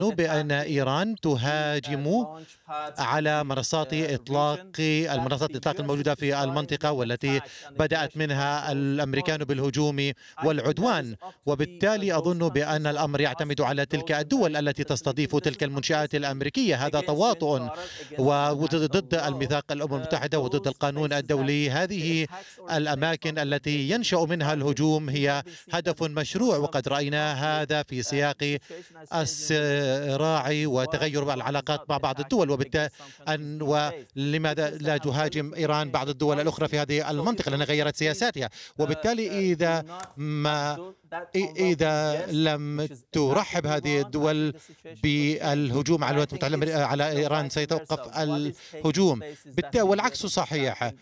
بأن إيران تهاجم على منصات الإطلاق الموجودة في المنطقة، والتي بدأت منها الأمريكان بالهجوم والعدوان. وبالتالي أظن بأن الأمر يعتمد على تلك الدول التي تستضيف تلك المنشآت الأمريكية. هذا تواطؤ وضد الميثاق الأمم المتحدة وضد القانون الدولي. هذه الأماكن التي ينشأ منها الهجوم هي هدف مشروع، وقد رأينا هذا في سياق الصراع وتغير العلاقات مع بعض الدول. وبالتالي ولماذا لا تهاجم إيران بعض الدول الأخرى في هذه المنطقة لأنها غيرت سياساتها؟ وبالتالي إذا لم ترحب هذه الدول بالهجوم على الولايات المتحدة على إيران سيتوقف الهجوم. والعكس صحيح.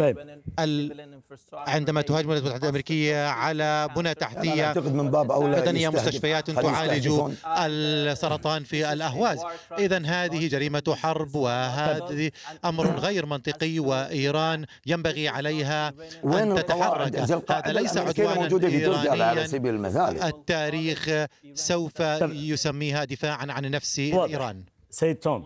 عندما تهاجم الولايات المتحدة الأمريكية على بنى تحتية مدنية، مستشفيات تعالج السرطان في الأهواز، إذن هذه جريمة حرب، وهذه أمر غير منطقي، وإيران ينبغي عليها أن تتحرك. هذا ليس عدوانا إيرانيا، التاريخ سوف يسميها دفاعا عن النفس إيران. سيد توم.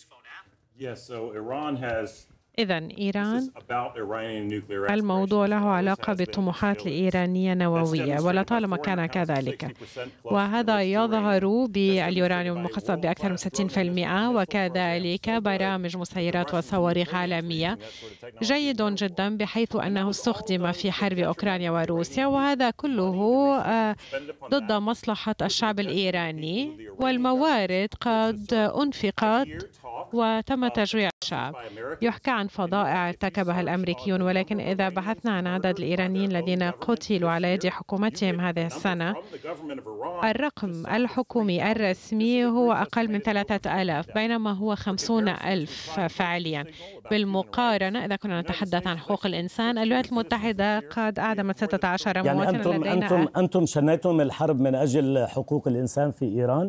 إذن إيران، الموضوع له علاقة بالطموحات الإيرانية نووية، ولطالما كان كذلك، وهذا يظهر باليورانيوم المخصب بأكثر من 60%، وكذلك برامج مسيرات وصواريخ عالمية جيد جدا، بحيث أنه استخدم في حرب أوكرانيا وروسيا، وهذا كله ضد مصلحة الشعب الإيراني، والموارد قد أنفقت وتم تجويع الشعب. يحكى عن فظائع ارتكبها الأمريكيون، ولكن إذا بحثنا عن عدد الإيرانيين الذين قتلوا على يد حكومتهم هذه السنة، الرقم الحكومي الرسمي هو أقل من 3000، بينما هو 50,000 فعليا. بالمقارنة إذا كنا نتحدث عن حقوق الإنسان، الولايات المتحدة قد أعدمت 16 مواطنا. يعني أنتم شنيتم الحرب من أجل حقوق الإنسان في إيران؟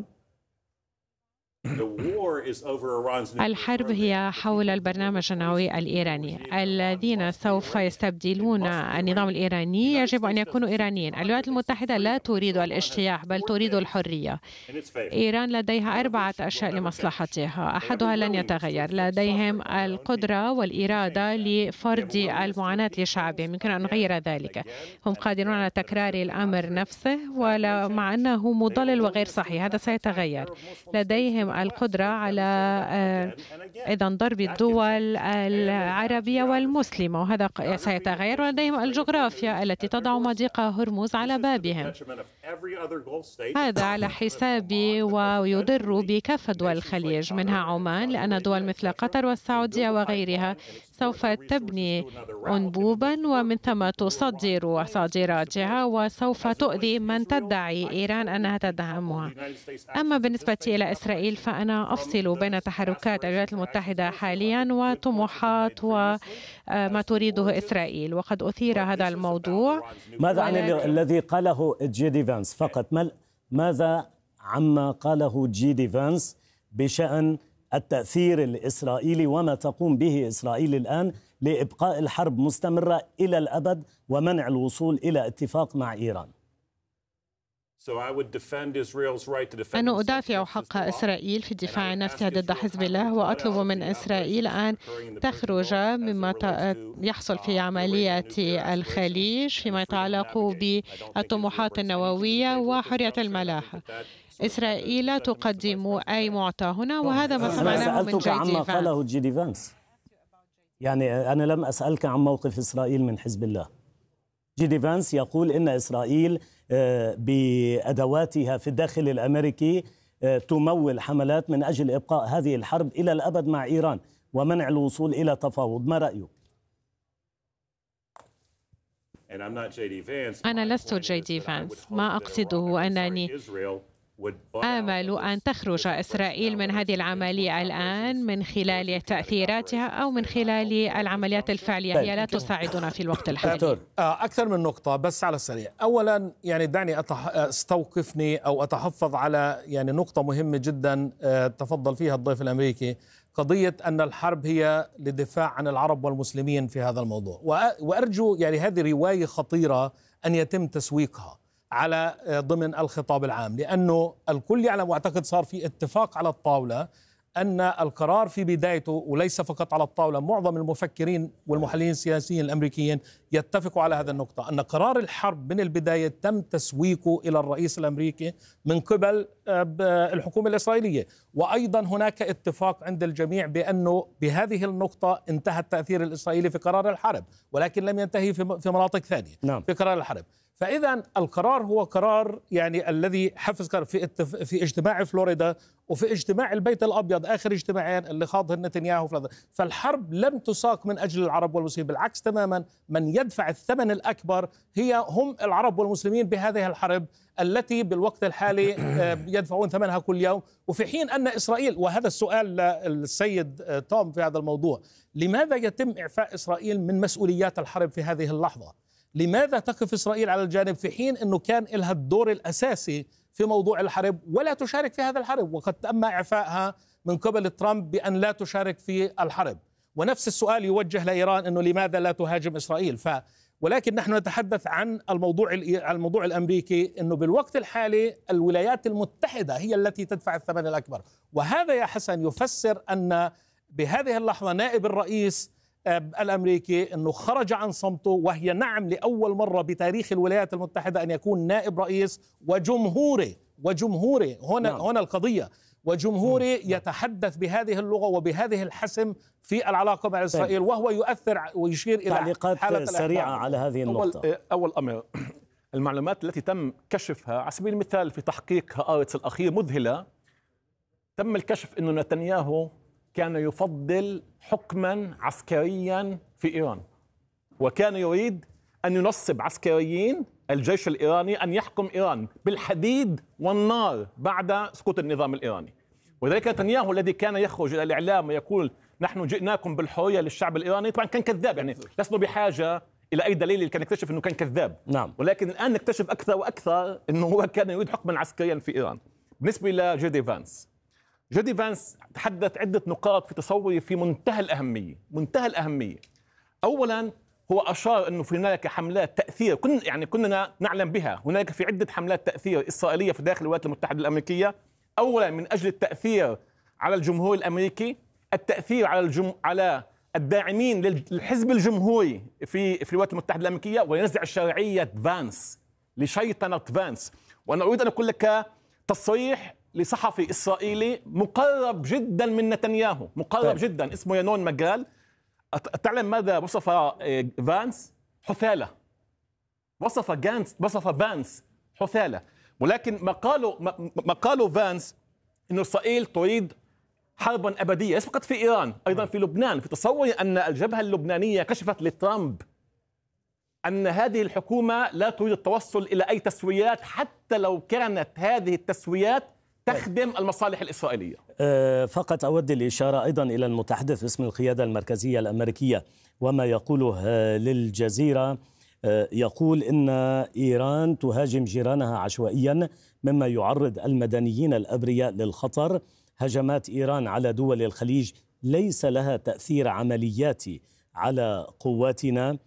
الحرب هي حول البرنامج النووي الإيراني. الذين سوف يستبدلون النظام الإيراني يجب أن يكونوا إيرانيين. الولايات المتحدة لا تريد الاجتياح، بل تريد الحرية. إيران لديها 4 أشياء لمصلحتها، أحدها لن يتغير. لديهم القدرة والإرادة لفرض المعاناة لشعبهم، يمكن أن نغير ذلك. هم قادرون على تكرار الأمر نفسه، مع أنه مضلل وغير صحيح، هذا سيتغير. لديهم القدرة على ضرب الدول العربية والمسلمة، وهذا سيتغير. ولديهم الجغرافيا التي تضع مضيق هرمز على بابهم، هذا على حساب ويضر بكافة دول الخليج، منها عمان، لأن دول مثل قطر والسعودية وغيرها سوف تبني أنبوبا ومن ثم تصدر صادراتها، وسوف تؤذي من تدعي إيران أنها تدعمها. أما بالنسبة إلى إسرائيل، فأنا أفصل بين تحركات الولايات المتحدة حاليا وطموحات وما تريده إسرائيل، وقد أثير هذا الموضوع. ماذا عن الذي قاله جي دي فانس فقط؟ ماذا عما قاله جي دي فانس بشأن التأثير الإسرائيلي وما تقوم به إسرائيل الآن لإبقاء الحرب مستمرة إلى الأبد ومنع الوصول إلى اتفاق مع إيران؟ أنا أدافع حق إسرائيل في الدفاع عن نفسها ضد حزب الله، وأطلب من إسرائيل أن تخرج مما يحصل في عملية الخليج فيما يتعلق بالطموحات النووية وحرية الملاحة. إسرائيل لا تقدم أي معطى هنا، وهذا ما سمعناه من سألتك عما قاله جي دي فانس، يعني أنا لم أسألك عن موقف إسرائيل من حزب الله. جي دي فانس يقول إن إسرائيل بأدواتها في الداخل الأمريكي تمول حملات من أجل إبقاء هذه الحرب إلى الأبد مع إيران ومنع الوصول إلى تفاوض. ما رأيك؟ أنا لست جي دي فانس. ما أقصده أنني آمل أن تخرج إسرائيل من هذه العملية الآن من خلال تأثيراتها أو من خلال العمليات الفعلية. هي لا تساعدنا في الوقت الحالي. أكثر من نقطة بس على السريع. أولا يعني دعني استوقفني أو أتحفظ على يعني نقطة مهمة جدا تفضل فيها الضيف الأمريكي، قضية أن الحرب هي للدفاع عن العرب والمسلمين في هذا الموضوع. وأرجو يعني هذه رواية خطيرة أن يتم تسويقها. على ضمن الخطاب العام، لأنه الكل يعلم واعتقد صار في اتفاق على الطاولة أن القرار في بدايته، وليس فقط على الطاولة، معظم المفكرين والمحللين السياسيين الأمريكيين يتفقوا على هذه النقطة، أن قرار الحرب من البداية تم تسويقه إلى الرئيس الأمريكي من قبل الحكومة الإسرائيلية. وأيضا هناك اتفاق عند الجميع بأنه بهذه النقطة انتهى التأثير الإسرائيلي في قرار الحرب، ولكن لم ينتهي في مناطق ثانية. نعم. في قرار الحرب. فإذا القرار هو قرار يعني الذي حفز في اجتماع فلوريدا وفي اجتماع البيت الأبيض، آخر اجتماعين اللي خاضه نتنياهو. فالحرب لم تساق من أجل العرب والمسلمين، بالعكس تماما، من يدفع الثمن الأكبر هم العرب والمسلمين بهذه الحرب التي بالوقت الحالي يدفعون ثمنها كل يوم. وفي حين أن إسرائيل، وهذا السؤال للسيد توم في هذا الموضوع، لماذا يتم إعفاء إسرائيل من مسؤوليات الحرب في هذه اللحظة؟ لماذا تقف إسرائيل على الجانب في حين أنه كان لها الدور الأساسي في موضوع الحرب ولا تشارك في هذا الحرب، وقد تم إعفائها من قبل ترامب بأن لا تشارك في الحرب؟ ونفس السؤال يوجه لإيران، أنه لماذا لا تهاجم إسرائيل؟ ولكن نحن نتحدث عن الموضوع الأمريكي، أنه بالوقت الحالي الولايات المتحدة هي التي تدفع الثمن الأكبر. وهذا يا حسن يفسر أن بهذه اللحظة نائب الرئيس الأمريكي أنه خرج عن صمته، وهي نعم لأول مرة بتاريخ الولايات المتحدة أن يكون نائب رئيس وجمهوري هنا القضية، وجمهوري يتحدث بهذه اللغة وبهذه الحسم في العلاقة مع إسرائيل، وهو يؤثر ويشير إلى تعليقات سريعة على هذه النقطة. أول أمر، المعلومات التي تم كشفها على سبيل المثال في تحقيق هآرتس الأخير مذهلة. تم الكشف أنه نتنياهو كان يفضل حكما عسكريا في إيران، وكان يريد أن ينصب عسكريين الجيش الإيراني أن يحكم إيران بالحديد والنار بعد سقوط النظام الإيراني. وذلك نتنياهو الذي كان يخرج إلى الإعلام ويقول نحن جئناكم بالحرية للشعب الإيراني، طبعا كان كذاب، يعني لسنا بحاجة إلى أي دليل كان نكتشف أنه كان كذاب. نعم. ولكن الآن نكتشف أكثر وأكثر أنه هو كان يريد حكما عسكريا في إيران. بالنسبة لجيدي فانس تحدث عدة نقاط في تصوري في منتهى الأهمية. أولا هو أشار أنه في هناك حملات تأثير كنا نعلم بها. هناك في عدة حملات تأثير إسرائيلية في داخل الولايات المتحدة الأمريكيه، أولا من أجل التأثير على الجمهور الأمريكي، التأثير على الداعمين للحزب الجمهوري في الولايات المتحدة الأمريكيه، وينزع شرعية فانس لشيطنة فانس. وأنا أريد أن أقول لك تصريح لصحفي إسرائيلي مقرب جدا من نتنياهو، جدا، اسمه يانون مجال. تعلم ماذا وصف فانس؟ حثالة. وصف فانس حثالة. ولكن ما قاله فانس إنه إسرائيل تريد حربا أبدية، ليس فقط في إيران، أيضا في لبنان. في تصوري أن الجبهة اللبنانية كشفت لترامب أن هذه الحكومة لا تريد التوصل إلى أي تسويات، حتى لو كانت هذه التسويات تخدم المصالح الإسرائيلية. فقط أود الإشارة أيضا إلى المتحدث باسم القيادة المركزية الأمريكية وما يقوله للجزيرة. يقول إن إيران تهاجم جيرانها عشوائيا، مما يعرض المدنيين الأبرياء للخطر. هجمات إيران على دول الخليج ليس لها تأثير عملياتي على قواتنا.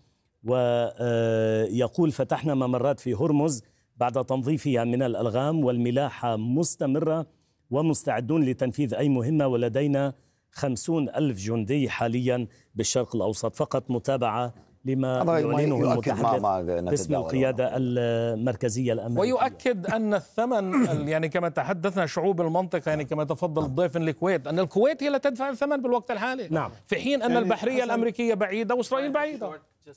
ويقول فتحنا ممرات في هرمز بعد تنظيفها من الألغام، والملاحة مستمرة ومستعدون لتنفيذ أي مهمة، ولدينا 50,000 جندي حاليا بالشرق الأوسط. فقط متابعة لما يعلنه المتحدث باسم القيادة المركزية الأمريكية. ويؤكد أن الثمن يعني كما تحدثنا شعوب المنطقة، يعني كما تفضل الضيف من الكويت، أن الكويت هي اللي تدفع الثمن بالوقت الحالي. نعم. في حين أن البحرية الأمريكية بعيدة وإسرائيل بعيدة.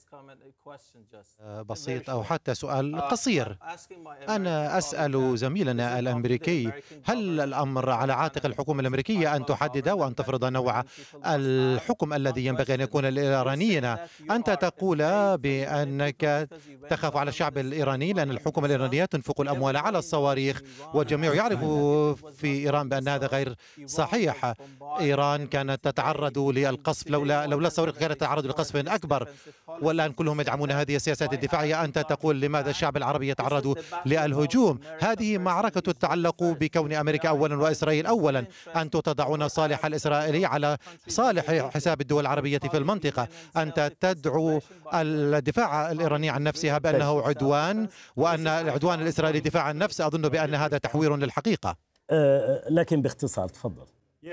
بسيط أو حتى سؤال قصير. أنا أسأل زميلنا الأمريكي، هل الأمر على عاتق الحكومة الأمريكية أن تحدد وأن تفرض نوع الحكم الذي ينبغي أن يكون للإيرانيين؟ أنت تقول بأنك تخاف على الشعب الإيراني لأن الحكومة الإيرانية تنفق الأموال على الصواريخ، والجميع يعرف في إيران بأن هذا غير صحيح. إيران كانت تتعرض للقصف، لولا الصواريخ كانت تتعرض لقصف أكبر. والآن كلهم يدعمون هذه السياسات الدفاعية. أنت تقول لماذا الشعب العربي يتعرض للهجوم؟ هذه معركة تتعلق بكون أمريكا أولا وإسرائيل أولا. أنتم تضعون صالح الإسرائيلي على صالح حساب الدول العربية في المنطقة. أنت تدعو الدفاع الإيراني عن نفسها بأنه عدوان، وأن العدوان الإسرائيلي دفاع عن النفس. أظن بأن هذا تحوير للحقيقة. لكن باختصار تفضل.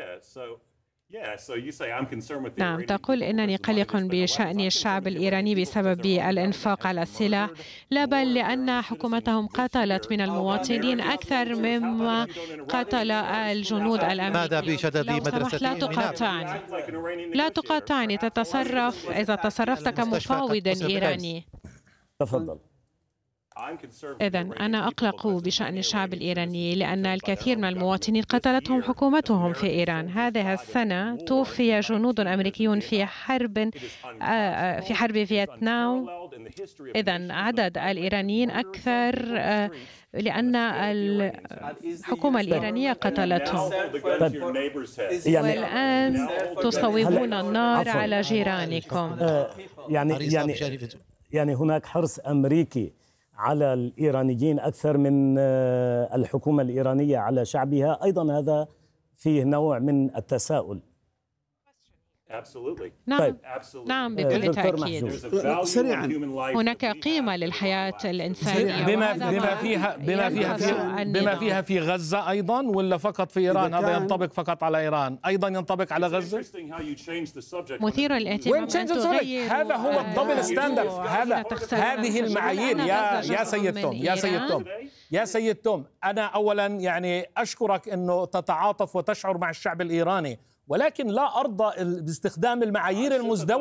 نعم، تقول إنني قلق بشأن الشعب الإيراني بسبب الإنفاق على السلاح، لا بل لأن حكومتهم قتلت من المواطنين أكثر مما قتل الجنود الأمريكيين. ماذا بشدد مدرسة لا تقاطعني، تتصرف إذا تصرفت كمفاوض إيراني. تفضل. إذن أنا أقلق بشأن الشعب الإيراني لأن الكثير من المواطنين قتلتهم حكومتهم في إيران. هذه السنة توفي جنود أمريكيون في حرب فيتنام. إذن عدد الإيرانيين أكثر لأن الحكومة الإيرانية قتلتهم. والآن تصوبون النار على جيرانكم. يعني هناك حرص أمريكي على الإيرانيين أكثر من الحكومة الإيرانية على شعبها. أيضا هذا فيه نوع من التساؤل. نعم، نعم بكل تأكيد. سريعا، هناك قيمة للحياة الإنسانية بما فيها في غزة أيضا، ولا فقط في إيران؟ هذا ينطبق فقط على إيران، أيضا ينطبق على غزة. مثير الاهتمام أن تغير. هذا هو الدبل ستاندرد. هذه المعايير يا سيد توم. أنا أولا يعني أشكرك أنه تتعاطف وتشعر مع الشعب الإيراني، ولكن لا أرضى باستخدام المعايير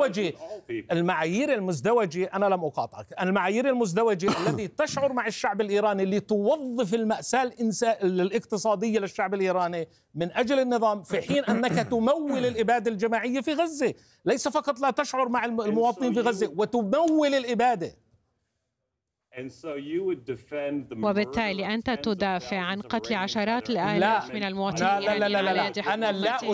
المزدوجة. أنا لم أقاطعك. المعايير المزدوجة التي تشعر مع الشعب الإيراني لتوظف المأساة الاقتصادية للشعب الإيراني من أجل النظام، في حين أنك تمول الإبادة الجماعية في غزة. ليس فقط لا تشعر مع المواطنين في غزة، وتمول الإبادة. وبالتالي أنت تدافع عن قتل عشرات الآلاف من المواطنين. لا. أنا لا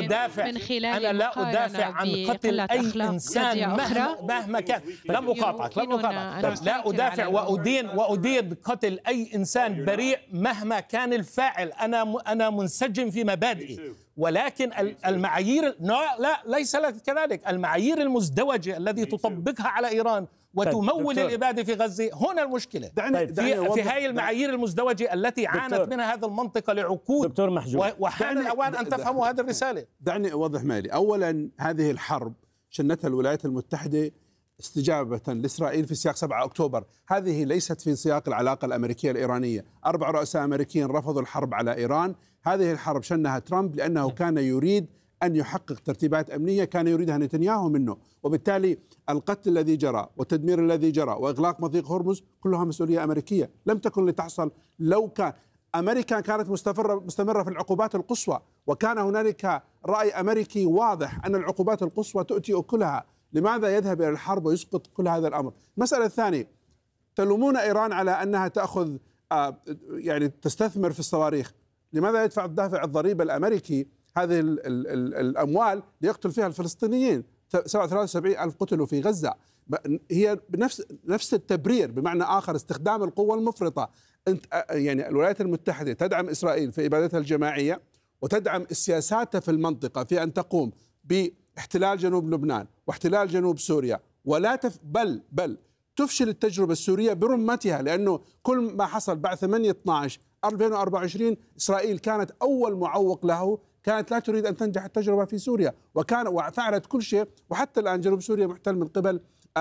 أدافع عن قتل أي إنسان مهما كان. لم أقاطعك. لا أدافع وأدين قتل أي إنسان بريء مهما كان الفاعل. أنا منسجم في مبادئي، ولكن المعايير ليس كذلك. المعايير المزدوجة التي تطبقها على إيران وتمول الإبادة في غزة، هنا المشكلة. في هاي المعايير المزدوجة التي عانت منها هذه المنطقة لعقود. دكتور محجوب، وحان الأوان أن تفهموا هذه الرسالة. دعني أوضح مالي. أولا، هذه الحرب شنتها الولايات المتحدة استجابة لإسرائيل في سياق 7 أكتوبر. هذه ليست في سياق العلاقة الأمريكية الإيرانية. 4 رؤساء أمريكيين رفضوا الحرب على إيران. هذه الحرب شنها ترامب لأنه كان يريد أن يحقق ترتيبات أمنية كان يريدها نتنياهو منه، وبالتالي القتل الذي جرى والتدمير الذي جرى وإغلاق مضيق هرمز كلها مسؤولية أمريكية لم تكن لتحصل لو كان أمريكا كانت مستمرة في العقوبات القصوى، وكان هنالك رأي أمريكي واضح أن العقوبات القصوى تؤتي أكلها. لماذا يذهب إلى الحرب ويسقط كل هذا الأمر؟ المسألة الثانية، تلومون إيران على أنها تأخذ يعني تستثمر في الصواريخ. لماذا يدفع الضريبة الأمريكي هذه الأموال ليقتل فيها الفلسطينيين؟ 73,000 قتلوا في غزة. هي نفس التبرير، بمعنى آخر استخدام القوة المفرطة. يعني الولايات المتحدة تدعم إسرائيل في إبادتها الجماعية وتدعم السياسات في المنطقة في أن تقوم باحتلال جنوب لبنان واحتلال جنوب سوريا، ولا بل تفشل التجربة السورية برمتها، لأنه كل ما حصل بعد 8/12/2024 إسرائيل كانت أول معوق له، كانت لا تريد أن تنجح التجربة في سوريا وفعلت كل شيء، وحتى الآن جنوب سوريا محتل من قبل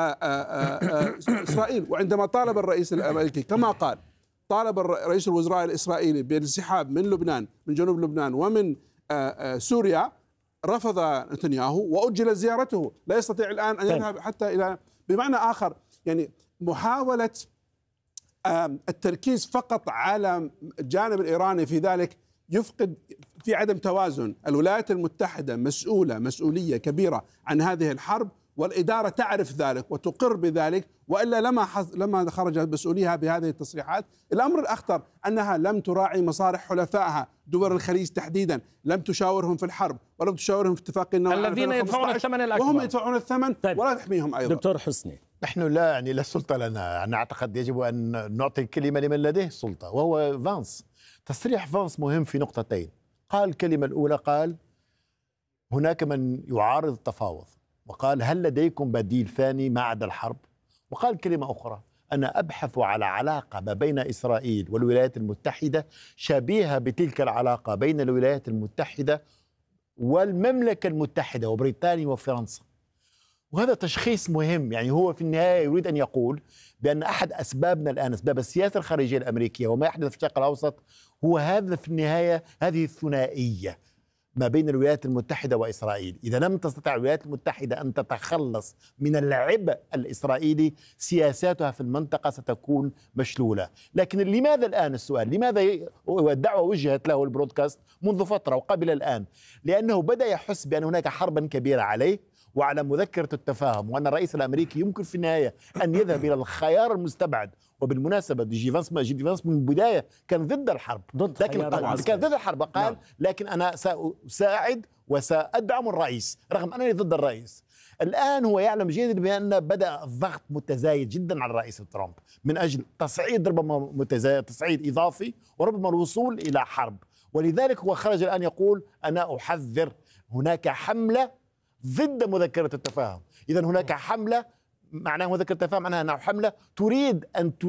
إسرائيل. وعندما طالب الرئيس الأمريكي كما قال، طالب رئيس الوزراء الإسرائيلي بالانسحاب من لبنان، من جنوب لبنان ومن سوريا، رفض نتنياهو وأجل زيارته. لا يستطيع الآن أن يذهب حتى إلى، بمعنى آخر يعني محاولة التركيز فقط على الجانب الإيراني في ذلك يفقد في عدم توازن. الولايات المتحدة مسؤولية كبيرة عن هذه الحرب، والإدارة تعرف ذلك وتقر بذلك، وإلا لما خرجت مسؤوليها بهذه التصريحات. الأمر الأخطر أنها لم تراعي مصالح حلفائها دول الخليج تحديدا، لم تشاورهم في الحرب ولم تشاورهم في اتفاق النووي الذين يدفعون الثمن الأكبر، وهم يدفعون الثمن. طيب. ولا تحميهم أيضا. دكتور حسني، نحن لا السلطة لنا، أنا أعتقد يجب أن نعطي الكلمة لمن لديه السلطة وهو فانس. تصريح فانس مهم في نقطتين. قال الكلمة الأولى، قال هناك من يعارض التفاوض، وقال هل لديكم بديل ثاني ما عدا الحرب؟ وقال كلمة أخرى، أنا أبحث على علاقة ما بين إسرائيل والولايات المتحدة شبيهة بتلك العلاقة بين الولايات المتحدة والمملكة المتحدة وبريطانيا وفرنسا. وهذا تشخيص مهم. يعني هو في النهاية يريد أن يقول بأن أحد أسبابنا الآن، أسباب السياسة الخارجية الأمريكية وما يحدث في الشرق الأوسط، هو هذا في النهاية هذه الثنائية ما بين الولايات المتحدة وإسرائيل. إذا لم تستطع الولايات المتحدة أن تتخلص من العبء الإسرائيلي، سياساتها في المنطقة ستكون مشلولة. لكن لماذا الآن السؤال؟ لماذا الدعوة وجهت له البرودكاست منذ فترة وقبل الآن؟ لأنه بدأ يحس بأن هناك حربا كبيرة عليه وعلى مذكرة التفاهم، وأن الرئيس الأمريكي يمكن في النهاية أن يذهب إلى الخيار المستبعد. وبالمناسبة جي دي فانس من البداية كان ضد الحرب، لكن كان ضد الحرب. قال لكن أنا سأساعد وسأدعم الرئيس رغم أنني ضد الرئيس. الآن هو يعلم جيدا بأن بدأ الضغط متزايد جدا على الرئيس ترامب من أجل تصعيد، ربما متزايد تصعيد إضافي، وربما الوصول إلى حرب. ولذلك هو خرج الآن يقول أنا أحذر، هناك حملة ضد مذكرة التفاهم. إذا هناك حملة، معناه مذكرة التفاهم معناها أنها حملة تريد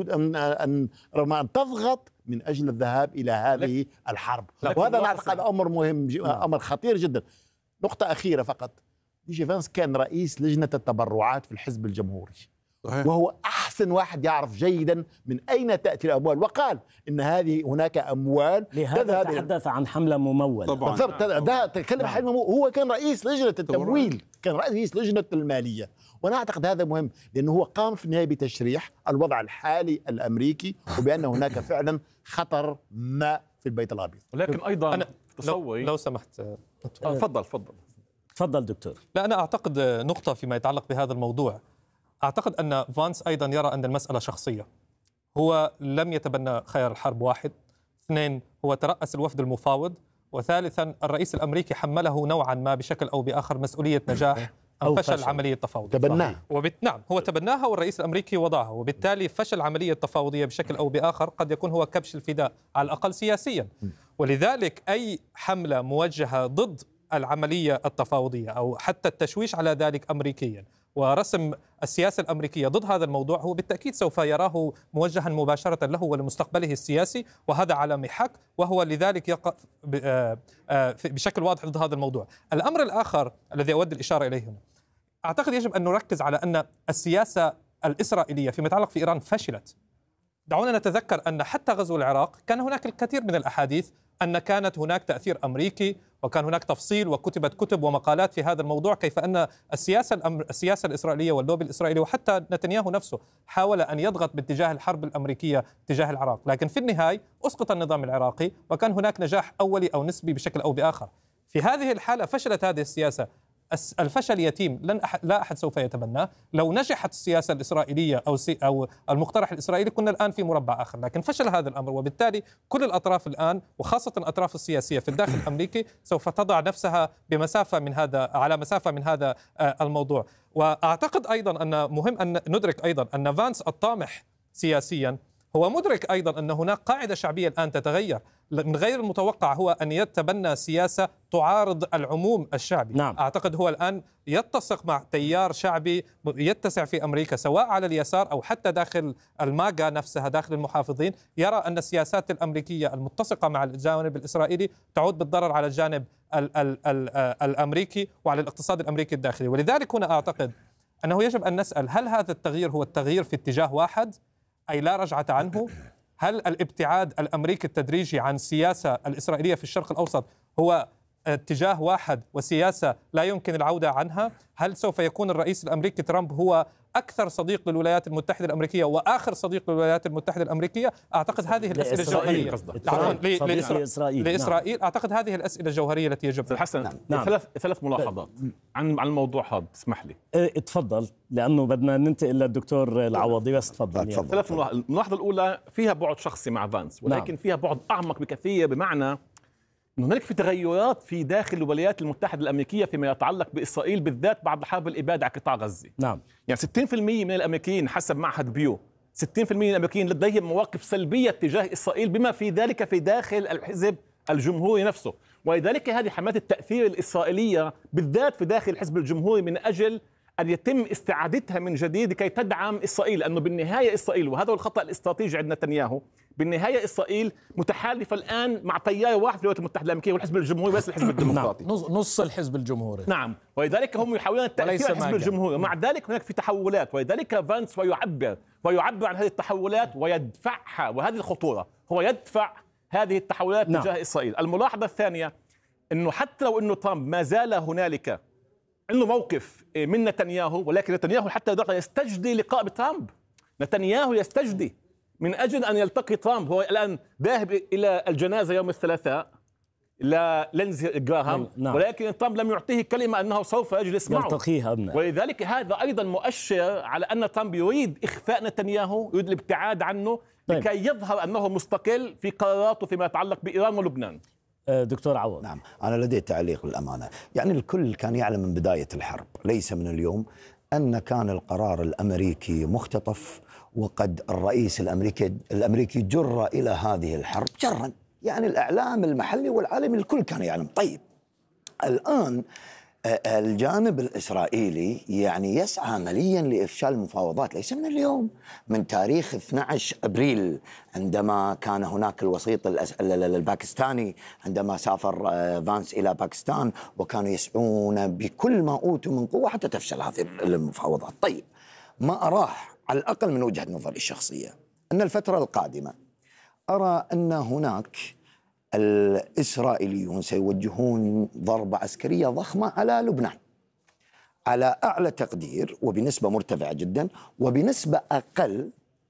أن تضغط من أجل الذهاب إلى هذه الحرب. وهذا أعتقد أمر مهم، أمر خطير جدا. نقطة أخيرة فقط، جي فانس كان رئيس لجنة التبرعات في الحزب الجمهوري، وهو أحسن واحد يعرف جيدا من أين تأتي الأموال، وقال إن هذه هناك أموال. لهذا تحدث عن حملة ممولة. بالضبط، ده تكلم عن هو كان رئيس لجنة التمويل، كان رئيس لجنة المالية. وأنا أعتقد هذا مهم، لأنه هو قام في النهاية بتشريح الوضع الحالي الأمريكي وبأن هناك فعلا خطر ما في البيت الأبيض. ولكن أيضا أنا لو سمحت تفضل دكتور. لا، أنا أعتقد نقطة فيما يتعلق بهذا الموضوع. أعتقد أن فانس أيضا يرى أن المسألة شخصية. هو لم يتبنى خيار الحرب، واحد. اثنين، هو ترأس الوفد المفاوض. وثالثا، الرئيس الأمريكي حمله نوعا ما بشكل أو بآخر مسؤولية نجاح أو فشل عملية التفاوض. تبناها. نعم، هو تبناها والرئيس الأمريكي وضعها، وبالتالي فشل عملية التفاوضية بشكل أو بآخر قد يكون هو كبش الفداء على الأقل سياسيا. ولذلك أي حملة موجهة ضد العملية التفاوضية أو حتى التشويش على ذلك أمريكيا ورسم السياسة الأمريكية ضد هذا الموضوع، هو بالتأكيد سوف يراه موجها مباشرة له ولمستقبله السياسي، وهذا على محك، وهو لذلك يقف بشكل واضح ضد هذا الموضوع. الأمر الآخر الذي أود الإشارة إليه هنا، أعتقد يجب أن نركز على أن السياسة الإسرائيلية فيما يتعلق في إيران فشلت. دعونا نتذكر أن حتى غزو العراق كان هناك الكثير من الأحاديث أن كانت هناك تأثير أمريكي، وكان هناك تفصيل وكتبت كتب ومقالات في هذا الموضوع، كيف أن السياسة الإسرائيلية واللوبي الإسرائيلي وحتى نتنياهو نفسه حاول أن يضغط باتجاه الحرب الأمريكية تجاه العراق، لكن في النهاية أسقط النظام العراقي وكان هناك نجاح أولي أو نسبي بشكل أو بآخر. في هذه الحالة فشلت هذه السياسة. الفشل يتيم، لا أحد سوف يتبناه. لو نجحت السياسة الإسرائيلية أو المقترح الإسرائيلي كنا الآن في مربع آخر، لكن فشل هذا الأمر، وبالتالي كل الأطراف الآن وخاصة الأطراف السياسية في الداخل الأمريكي سوف تضع نفسها على مسافة من هذا الموضوع. وأعتقد أيضا أن مهم أن ندرك أيضا أن فانس الطامح سياسيا هو مدرك أيضا أن هناك قاعدة شعبية الآن تتغير. من غير المتوقع هو أن يتبنى سياسة تعارض العموم الشعبي. نعم. أعتقد هو الآن يتسق مع تيار شعبي يتسع في أمريكا سواء على اليسار أو حتى داخل الماجا نفسها داخل المحافظين، يرى أن السياسات الأمريكية المتسقة مع الجانب الإسرائيلي تعود بالضرر على الجانب الأمريكي وعلى الاقتصاد الأمريكي الداخلي. ولذلك هنا أعتقد أنه يجب أن نسأل، هل هذا التغيير هو التغيير في اتجاه واحد أي لا رجعة عنه؟ هل الابتعاد الأمريكي التدريجي عن السياسة الإسرائيلية في الشرق الأوسط هو اتجاه واحد وسياسة لا يمكن العودة عنها؟ هل سوف يكون الرئيس الأمريكي ترامب هو أكثر صديق للولايات المتحدة الأمريكية وآخر صديق للولايات المتحدة الأمريكية؟ أعتقد هذه الأسئلة الجوهرية لإسرائيل. أعتقد هذه الأسئلة الجوهرية التي يجب. حسن، ثلاث ملاحظات عن الموضوع هذا، اسمح لي. تفضل، لأنه بدنا ننتقل للدكتور العوضي، بس تفضل. ثلاث ملاحظات. الملاحظة الأولى فيها بعد شخصي مع فانس، ولكن فيها بعد أعمق بكثير، بمعنى أن هناك في تغيرات في داخل الولايات المتحدة الأمريكية فيما يتعلق بإسرائيل، بالذات بعد حرب الإبادة على قطاع غزة. نعم. يعني 60% من الأمريكيين حسب معهد بيو، 60% من الأمريكيين لديهم مواقف سلبية تجاه إسرائيل، بما في ذلك في داخل الحزب الجمهوري نفسه. ولذلك هذه حملات التأثير الإسرائيلية بالذات في داخل الحزب الجمهوري من أجل أن يتم استعادتها من جديد لكي تدعم إسرائيل، لأنه بالنهاية إسرائيل، وهذا هو الخطأ الاستراتيجي عند نتنياهو، بالنهاية إسرائيل متحالفة الآن مع تيار واحد في الولايات المتحدة الأمريكية والحزب الجمهوري، بس الحزب الديمقراطي. نص الحزب الجمهوري. نعم، ولذلك هم يحاولون التأثير على الحزب الجمهوري، ومع ذلك هناك في تحولات، ولذلك فانس ويعبر عن هذه التحولات ويدفعها، وهذه الخطورة، هو يدفع هذه التحولات تجاه إسرائيل. الملاحظة الثانية أنه حتى لو أنه ترامب ما زال هنالك عنده موقف من نتنياهو، ولكن نتنياهو حتى دقيقة يستجدي لقاء بترامب. نتنياهو يستجدي من أجل أن يلتقي ترامب. هو الآن ذاهب إلى الجنازة يوم الثلاثاء لينزي جراهام، ولكن ترامب لم يعطيه كلمة أنه سوف يجلس معه يلتقيها. ولذلك هذا أيضا مؤشر على أن ترامب يريد إخفاء نتنياهو، يريد الابتعاد عنه لكي يظهر أنه مستقل في قراراته فيما يتعلق بإيران ولبنان. دكتور عوض. نعم، أنا لدي تعليق للأمانة. يعني الكل كان يعلم من بداية الحرب، ليس من اليوم، أن كان القرار الأمريكي مختطف، وقد الرئيس الأمريكي جر إلى هذه الحرب جرا. يعني الإعلام المحلي والعالمي الكل كان يعلم. طيب الآن الجانب الإسرائيلي يعني يسعى عمليا لإفشال المفاوضات، ليس من اليوم، من تاريخ 12 أبريل عندما كان هناك الوسيط الباكستاني، عندما سافر فانس إلى باكستان، وكانوا يسعون بكل ما أوتوا من قوة حتى تفشل هذه المفاوضات. طيب ما أراه على الأقل من وجهة نظري الشخصية أن الفترة القادمة أرى أن هناك الإسرائيليون سيوجهون ضربة عسكرية ضخمة على لبنان على أعلى تقدير وبنسبة مرتفعة جدا، وبنسبة أقل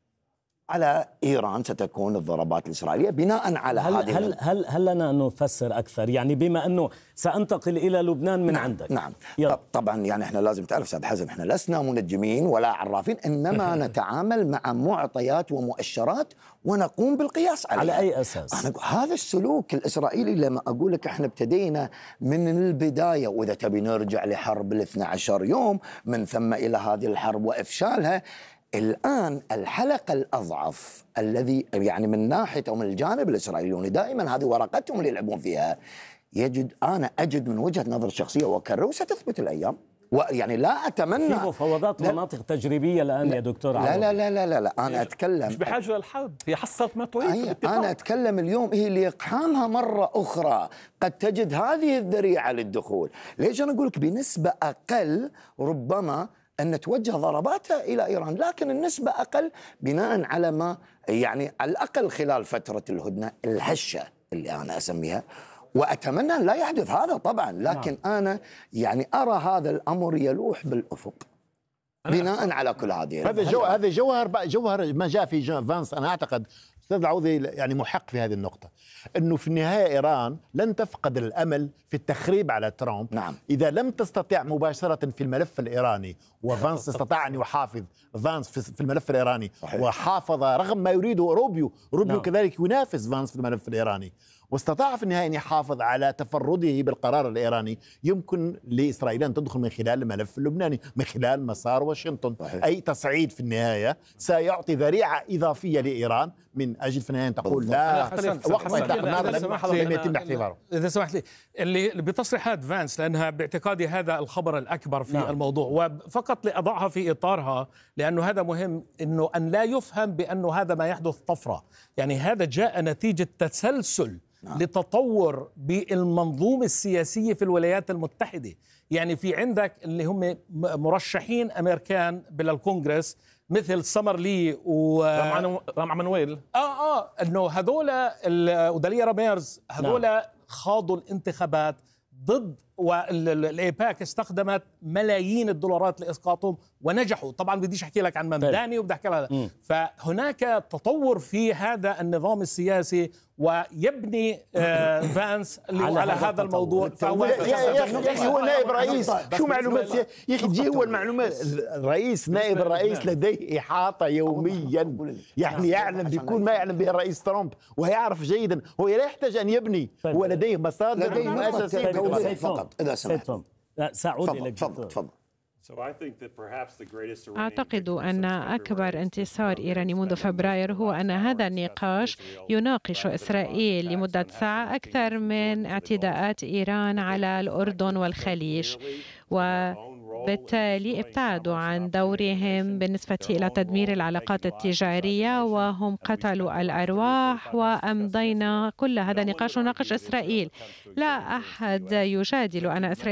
على إيران ستكون الضربات الإسرائيلية بناء على هذه. هل لنا أن نفسر أكثر؟ يعني بما أنه سأنتقل إلى لبنان من عندك. نعم طبعا، يعني احنا لازم تعرف أستاذ حزم، احنا لسنا منجمين ولا عرافين، إنما نتعامل مع معطيات ومؤشرات ونقوم بالقياس عليها. على أي أساس؟ هذا السلوك الإسرائيلي، لما أقول لك احنا ابتدينا من البداية، وإذا تبي نرجع لحرب 12 يوم من ثم إلى هذه الحرب وإفشالها، الآن الحلقة الأضعف الذي يعني من ناحية أو من الجانب الإسرائيلي دائما هذه ورقتهم اللي يلعبون فيها، أنا أجد من وجهة نظر الشخصية وكرر ستثبت الأيام، ويعني لا أتمنى في مفاوضات مناطق تجريبية الآن يا دكتور عوض. لا أنا أتكلم مش بحاجة للحرب، هي حصلت ما تريد. أنا أتكلم اليوم هي لإقحامها مرة أخرى، قد تجد هذه الذريعة للدخول. ليش أنا أقول لك بنسبة أقل ربما أن توجه ضرباتها إلى إيران، لكن النسبة أقل بناء على ما يعني على الأقل خلال فترة الهدنة الهشة اللي أنا أسميها، وأتمنى أن لا يحدث هذا طبعا، لكن أنا يعني أرى هذا الأمر يلوح بالأفق بناء على كل هذه. هذا جوهر ما جاء في فانس. أنا أعتقد أستاذ العوضي يعني محق في هذه النقطة، أنه في النهاية إيران لن تفقد الأمل في التخريب على ترامب. نعم. إذا لم تستطيع مباشرة في الملف الإيراني، وفانس استطاع أن يحافظ فانس في الملف الإيراني، صحيح. وحافظ رغم ما يريده روبيو نعم. كذلك ينافس فانس في الملف الإيراني، واستطاع في النهاية أن يحافظ على تفرده بالقرار الإيراني. يمكن لإسرائيل أن تدخل من خلال الملف اللبناني، من خلال مسار واشنطن. صحيح. أي تصعيد في النهاية سيعطي ذريعة إضافية لإيران من أجل في النهاية تقول لا وقت ما يتم احتضاره. إذا سمحت لي، اللي بتصريحات فانس، لأنها باعتقادي هذا الخبر الأكبر في نعم. الموضوع، وفقط لأضعها في إطارها لأنه هذا مهم، إنه أن لا يفهم بأنه هذا ما يحدث طفرة. يعني هذا جاء نتيجة تسلسل نعم. لتطور بالمنظومة السياسية في الولايات المتحدة. يعني في عندك اللي هم مرشحين أمريكان بالكونغرس مثل سمرلي رام عمانويل انه هذول وداليا راميرز، هذول نعم. خاضوا الانتخابات ضد، والإيباك استخدمت ملايين الدولارات لإسقاطهم ونجحوا. طبعا بديش أحكي لك عن ممداني وبدي أحكي لك، فهناك تطور في هذا النظام السياسي ويبني فانس على هذا الموضوع. فهو هو نائب رئيس، شو معلومات يا اخي تجي هو المعلومات الرئيس، نائب الرئيس لديه إحاطة يوميا، يعني يعلم بيكون ما يعلم به الرئيس ترامب، ويعرف جيدا هو لا يحتاج ان يبني، هو لديه مصادر مؤسسيه فقط. اذا سمحت سأعود إليك. تفضل. أعتقد أن أكبر انتصار إيراني منذ فبراير هو أن هذا النقاش يناقش إسرائيل لمدة ساعة أكثر من اعتداءات إيران على الأردن والخليج، وبالتالي ابتعدوا عن دورهم بالنسبة إلى تدمير العلاقات التجارية، وهم قتلوا الأرواح. وأمضينا كل هذا النقاش وناقش إسرائيل. لا أحد يجادل أن إسرائيل